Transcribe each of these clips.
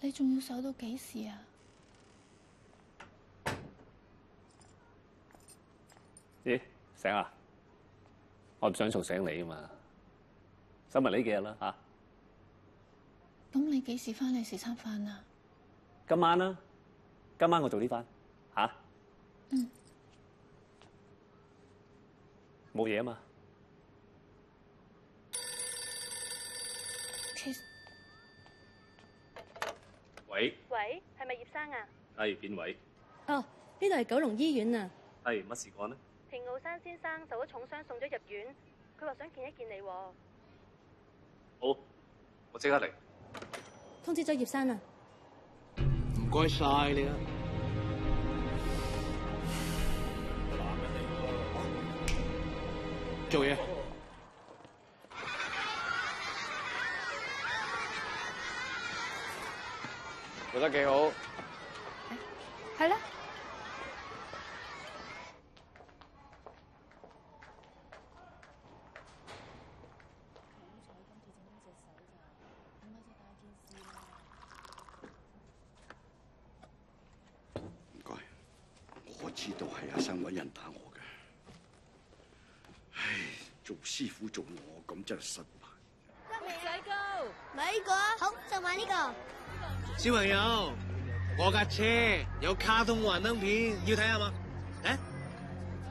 你仲要守到幾時啊？ 咦，醒啊！我唔想嘈醒你啊嘛。收埋呢幾日啦嚇。 咁你幾時翻嚟食餐飯啊？ 今晚啦，今晚我早啲翻嚇。 嗯。 冇嘢啊嘛。喂。 喂，係咪葉生啊？ 係邊位？ 哦，呢度係九龍醫院啊。 係乜事幹呢？ 田傲山先生受咗重傷，送咗入院。佢話想見一見你喎。 好，我即刻嚟。 通知咗葉生啊。 唔該晒你啊。做嘢。做得幾好。 係啦。 唔該，我知道係阿生揾人打我嘅。唉，做師傅做我咁真係失敗。 得未仔高？ 買呢個啊，好就買呢個。 小朋友，我架車有卡通幻燈片，要睇下嘛？誒，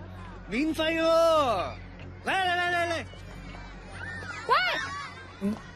免費喎！嚟！ 喂！